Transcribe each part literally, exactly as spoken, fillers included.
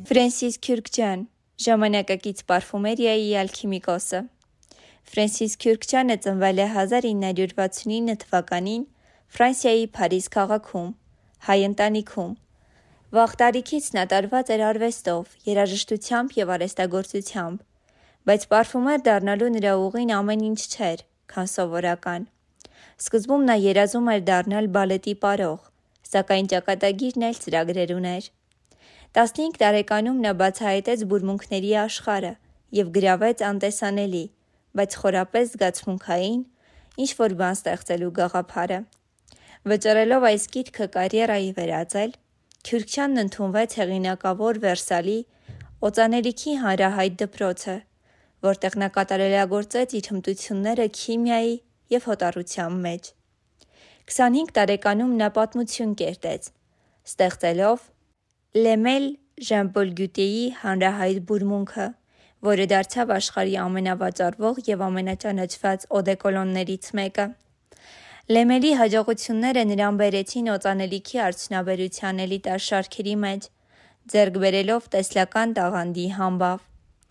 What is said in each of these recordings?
Ֆրենսիս Քյուրքչյան, ժամանակակից պարֆումերիայի ալքիմիկոսը։ Ֆրենսիս Քյուրքչյանը ծնվել է հազար ինը հարյուր վաթսունինը թվականին Ֆրանսիայի Փարիզ քաղաքում, հայ ընտանիքում։ Վաղ տարիքից նա տարված էր արվեստով, երաժշտությամբ և արհեստագործությամբ, բայց պարֆումեր դառնալու նրա ուղին ամեն ինչ չէր, քան սովորական։ Սկզբում նա երազում էր դառնալ բալետի պարող, սակայն ճակատագիրն էլ ծրագրեր ուներ։ տասնհինգ տարեկանում նա բացահայտեց բուրմունքների աշխարհը և գրավեց անտեսանելի, բայց խորապես զգացմունքային ինչ-որ բան ստեղծելու գաղափարը։ Վճռելով այս գիրքը կարիերայի վերածել, Քյուրքչյանն ընդունվեց հեղինակավոր Վերսալի օծանելիքի հանրահայտ դպրոցը, որտեղ նա կատարելագործեց իր հմտությունները քիմիայի և հոտառության մեջ։ քսանհինգ տարեկանում նա պատմություն կերտեց, ստեղծելով Լեմել Ժան-Պոլ Գյուտեի հանրահայտ բուրմունքը, որը դարձավ աշխարհի ամենավաճառվող և ամենաճանաչված օդեկոլոններից մեկը։ Լեմելի հաջողությունները նրան բերեցին օծանելիքի արդյունաբերության էլիտար շարքերի մեջ, ձեռք բերելով տեսլական տաղանդի համբավ։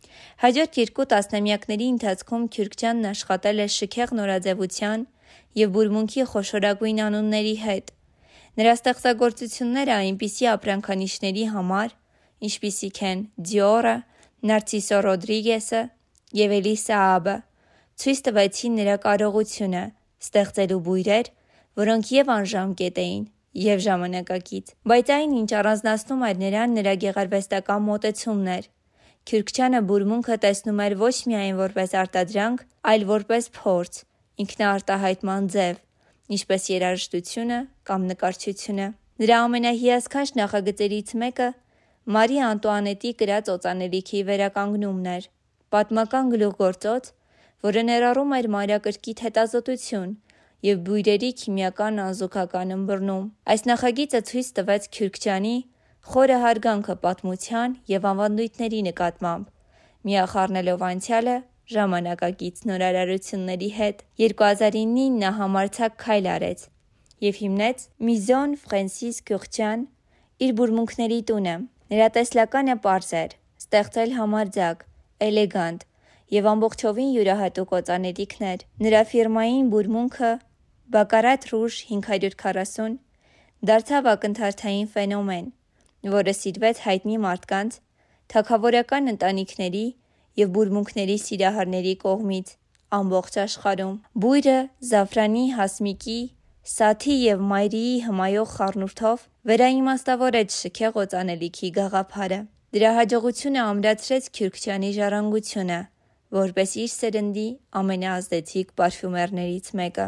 Հաջորդ երկու տասնամյակների ընթացքում Քյուրքչյանն աշխատել է շքեղ նորաձևության և բուրմունքի խոշորագույն անունների հետ։ Նրա ստեղծագործությունները այնպիսի ապրանքանիշների համար, ինչպիսիք են Դիորը, Նարցիսո Ռոդրիգեսը և Էլիսա Աբը, ցույց տվեցին նրա կարողությունը ստեղծելու բույրեր, որոնք և անժամկետ էին, և ժամանակակից։ Բայց այն, ինչ առանձնացնում էր նրան, նրա գեղարվեստական մոտեցումն էր։ Քյուրքչյանը բուրմունքը տեսնում էր ոչ միայն որպես արտադրանք, այլ որպես փորձ, ինքնաարտահայտման ձև, ինչպես երաժշտությունը կամ նկարչությունը։ Նրա ամենահիասքանչ նախագծերից մեկը Մարի Անտուանետի կրած օծանելիքի վերականգնումն էր, պատմական գլուխգործոց, որը ներառում էր մանրակրկիտ հետազոտություն և բույրերի քիմիական անզուգական ըմբռնում։ Այս նախագիծը ցույց տվեց Քյուրքչյանի խորը հարգանքը պատմության և ավանդույթների նկատմամբ, միախառնելով անցյալը ժամանակակից նորարարությունների հետ։ երկու հազար ինին նա համարձակ քայլ արեց և հիմնեց Maison Francis Kurkdjian, իր բուրմունքների տունը։ Նրա տեսլականը պարզ էր՝ ստեղծել համարձակ, էլեգանտ և ամբողջովին յուրահատուկ օծանելիքներ։ Նրա ֆիրմային բուրմունքը Baccarat Rouge հինգ հարյուր քառասուն դարձավ ակնթարթային ֆենոմեն, որը սիրվեց հայտնի մարդկանց, թագավորական ընտանիքների և բուրմունքների սիրահարների կողմից ամբողջ աշխարհում։ Բույրը զաֆրանի, հասմիկի, սաթի և մայրիի հմայող խառնուրդով վերաիմաստավորեց շքեղ օծանելիքի գաղափարը։ Դրա հաջողությունը ամրացրեց Քյուրքչյանի ժառանգությունը, որպես իր սերնդի ամենաազդեցիկ պարֆյումերներից մեկը։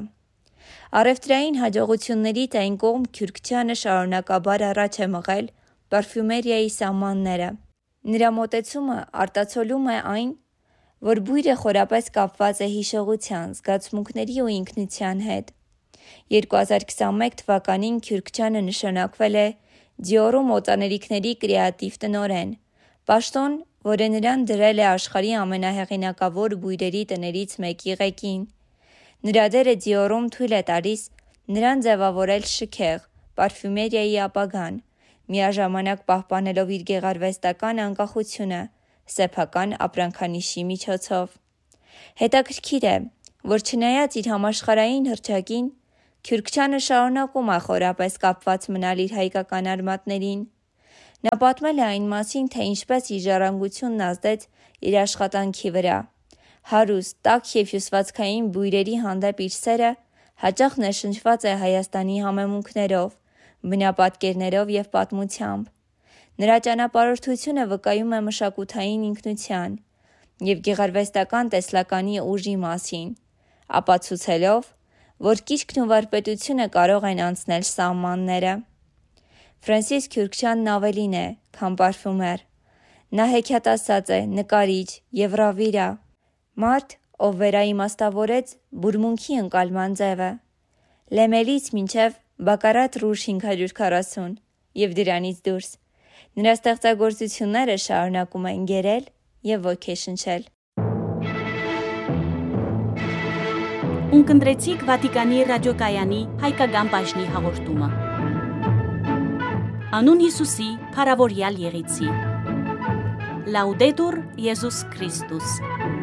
Առևտրային հաջողություններից այն կողմ Քյուրքչյանը շարունակաբար առաջ է մղել պարֆյումերիայի սահմանները։ Նրա մոտեցումը արտացոլում է այն, որ բույրը խորապես կապված է հիշողության, զգացմունքների ու ինքնության հետ։ երկու հազար քսանմեկ թվականին Քյուրքչյանը նշանակվել է Դիորում օծանելիքների կրեատիվ տնօրեն, պաշտոն, որը նրան դրել է աշխարհի ամենահեղինակավոր բույրերի տներից մեկի ղեկին։ Նրա դերը Դիորում թույլ է տալիս նրան ձևավորել շքեղ պարֆյումերիայի ապագան, միաժամանակ պահպանելով իր գեղարվեստական անկախությունը սեփական ապրանքանիշի միջոցով։ Հետաքրքիր է, որ չնայած իր համաշխարհային հռչակին, Քյուրքչյանը շարունակում է խորապես կապված մնալ իր հայկական արմատներին։ Նա պատմել է այն մասին, թե ինչպես իր ժառանգությունն ազդեց իր աշխատանքի վրա։ Հարուստ, տաք և հյուսվածքային բույրերի հանդեպ իր սերը հաճախ ներշնչված է Հայաստանի համեմունքներով, բնապատկերներով և պատմությամբ։ Նրա ճանապարհորդությունը վկայում է մշակութային ինքնության և գեղարվեստական տեսլականի ուժի մասին, ապացուցելով, որ կիրքն ու վարպետությունը կարող են անցնել սահմանները։ Ֆրենսիս Քյուրքչյանն ավելին է, քան պարֆյումեր։ Նա հեքիաթասաց է, նկարիչ և ռավվիրա, մարդ, ով վերաիմաստավորեց բուրմունքի ընկալման ձևը՝ Լեմելից մինչև Baccarat Rouge հինգ հարյուր քառասուն և դրանից դուրս։ Նրա ստեղծագործությունները շարունակում են գերել և ոգեշնչել։ Ունկնդրեցիք Վատիկանի ռադիոկայանի հայկական բաժնի հաղորդումը։ Անուն Հիսուսի, փառավորյալ եղիցի։ Լաուդետուր Եզուս Քրիստոս։